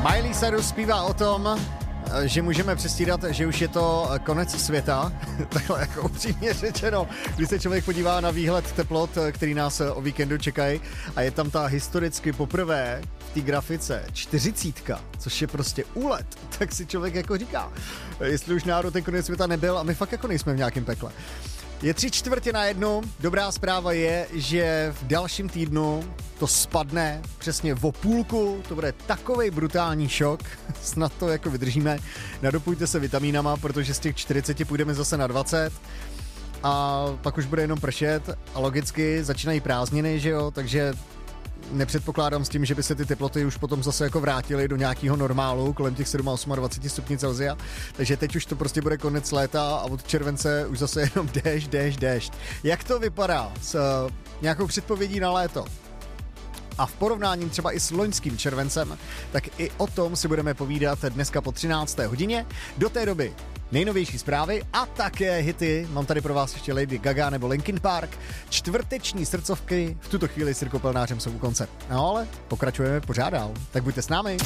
Miley Cyrus zpívá o tom, že můžeme přestírat, že už je to konec světa. Takhle jako upřímně řečeno, když se člověk podívá na výhled teplot, který nás o víkendu čekají, a je tam ta historicky poprvé v té grafice 40, což je prostě úlet, tak si člověk jako říká, jestli už národ ten konec světa nebyl a my fakt jako nejsme v nějakém pekle. Je 3/4. Dobrá zpráva je, že v dalším týdnu to spadne přesně o půlku, to bude takovej brutální šok, snad to jako vydržíme. Nadopujte se vitamínama, protože z těch 40 půjdeme zase na 20 a pak už bude jenom pršet a logicky začínají prázdniny, že jo, takže nepředpokládám s tím, že by se ty teploty už potom zase jako vrátily do nějakého normálu kolem těch 27-28 stupňů Celsia. Takže teď už to prostě bude konec léta a od července už zase jenom déšť. Jak to vypadá s nějakou předpovědí na léto? A v porovnání třeba i s loňským červencem, tak i o tom si budeme povídat dneska po 13. hodině. Do té doby nejnovější zprávy a také hity. Mám tady pro vás ještě Lady Gaga nebo Linkin Park. Čtvrteční srdcovky v tuto chvíli s Jirkou Pelnářem jsou u konce. No ale pokračujeme pořád dál. Tak buďte s námi.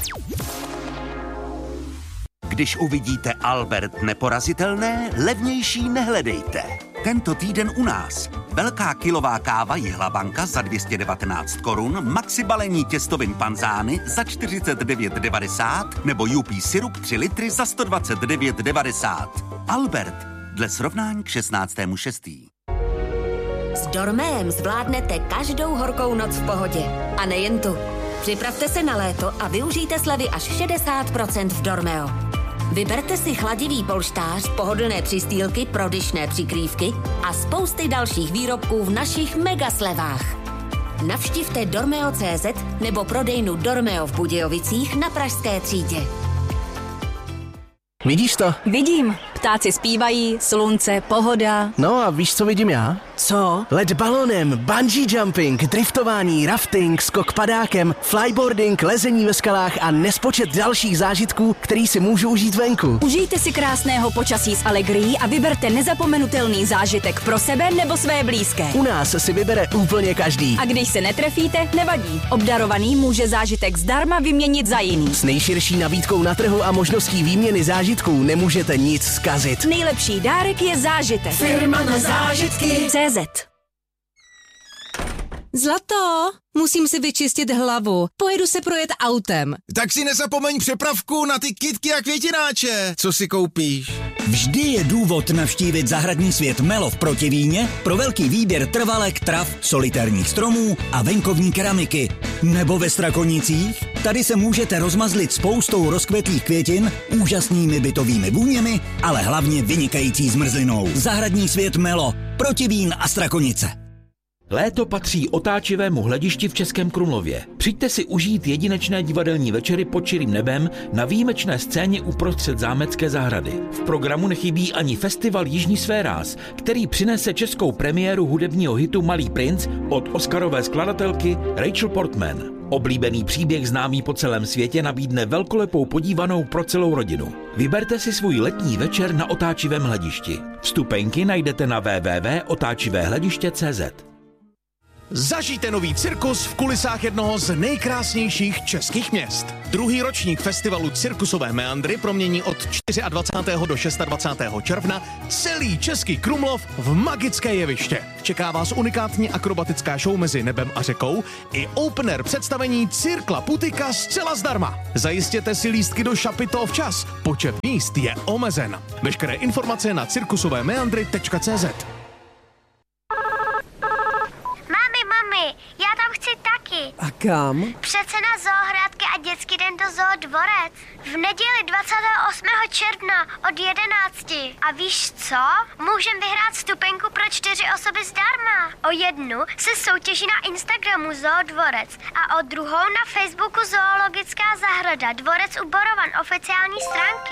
Když uvidíte Albert neporazitelné, levnější nehledejte. Tento týden u nás. Velká kilová káva Jihlabanka za 219 korun, maxi balení těstovin panzány za 49,90 nebo UP syrup 3 litry za 129,90. Albert, dle srovnání k 16.6. S Dormeem zvládnete každou horkou noc v pohodě. A nejen tu. Připravte se na léto a využijte slevy až 60% v Dormeo. Vyberte si chladivý polštář, pohodlné přistýlky, prodyšné přikrývky a spousty dalších výrobků v našich megaslevách. Navštivte Dormeo.cz nebo prodejnu Dormeo v Budějovicích na Pražské třídě. Vidíš to? Vidím. Ptáci zpívají, slunce, pohoda. No a víš, co vidím já? Co? Let balonem, bungee jumping, driftování, rafting, skok padákem, flyboarding, lezení ve skalách a nespočet dalších zážitků, který si můžu užít venku. Užijte si krásného počasí s Allegrií a vyberte nezapomenutelný zážitek pro sebe nebo své blízké. U nás si vybere úplně každý. A když se netrefíte, nevadí. Obdarovaný může zážitek zdarma vyměnit za jiný. S nejširší nabídkou na trhu a možností výměny zážitků nemůžete nic zkazit. Nejlepší dárek je zážitek. Firma na zážitky. CZ. Zlato, musím si vyčistit hlavu. Pojedu se projet autem. Tak si nezapomeň přepravku na ty kytky a květináče. Co si koupíš? Vždy je důvod navštívit zahradní svět Melo v Protivíně pro velký výběr trvalek, trav, solitérních stromů a venkovní keramiky. Nebo ve Strakonicích? Tady se můžete rozmazlit spoustou rozkvetlých květin, úžasnými bytovými vůněmi, ale hlavně vynikající zmrzlinou. Zahradní svět Melo, Protivín a Strakonice. Léto patří otáčivému hledišti v Českém Krumlově. Přijďte si užít jedinečné divadelní večery pod čirým nebem na výjimečné scéně uprostřed zámecké zahrady. V programu nechybí ani festival Jižní sféráz, který přinese českou premiéru hudebního hitu Malý princ od oscarové skladatelky Rachel Portman. Oblíbený příběh známý po celém světě nabídne velkolepou podívanou pro celou rodinu. Vyberte si svůj letní večer na otáčivém hledišti. Vstupenky najdete na www.otáčivéhlediště.cz. Zažijte nový cirkus v kulisách jednoho z nejkrásnějších českých měst. Druhý ročník festivalu Cirkusové meandry promění od 24. do 26. června celý Český Krumlov v magické jeviště. Čeká vás unikátní akrobatická show mezi nebem a řekou i opener představení Cirkla Putika zcela zdarma. Zajistěte si lístky do Šapito včas. Počet míst je omezen. Veškeré informace na cirkusovémeandry.cz. Já tam chci taky. A kam? Přece na Zoohrádky a dětský den do Zoodvorec. V neděli 28. června od 11. A víš co? Můžem vyhrát vstupenku pro 4 osoby zdarma. O jednu se soutěží na Instagramu Zoodvorec a o druhou na Facebooku Zoologická zahrada Dvorec u Borovan oficiální stránky.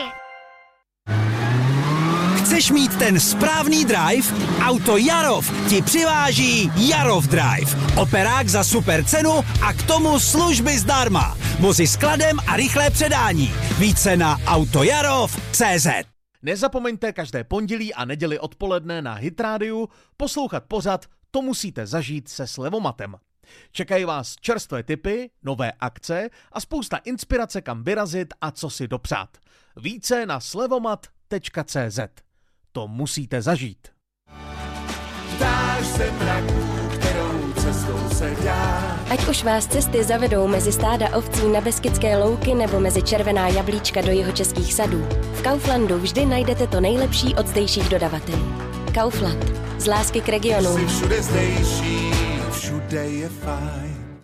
Chceš mít ten správný drive? Auto Jarov ti přiváží Jarov Drive. Operák za super cenu a k tomu služby zdarma. Vozy s kladem a rychlé předání. Více na autojarov.cz. Nezapomeňte každé pondělí a neděli odpoledne na Hit Radio poslouchat pořad To musíte zažít se Slevomatem. Čekají vás čerstvé tipy, nové akce a spousta inspirace, kam vyrazit a co si dopřát. Více na slevomat.cz. To musíte zažít. Ptáš se mraků, kterou cestou se dá. Ať už vás cesty zavedou mezi stáda ovcí na Beskydské louky nebo mezi červená jablíčka do jihočeských sadů, v Kauflandu vždy najdete to nejlepší od zdejších dodavatelů. Kaufland. Z lásky k regionu. Jsi všude zdejší, všude je fajn.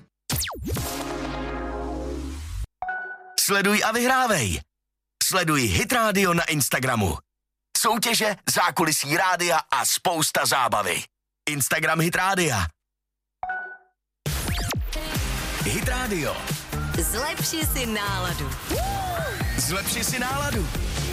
Sleduj a vyhrávej. Sleduj Hit Radio na Instagramu. Soutěže, zákulisí rádia a spousta zábavy. Instagram Hit Rádia. Hit Radio. Zlepši si náladu. Zlepši si náladu.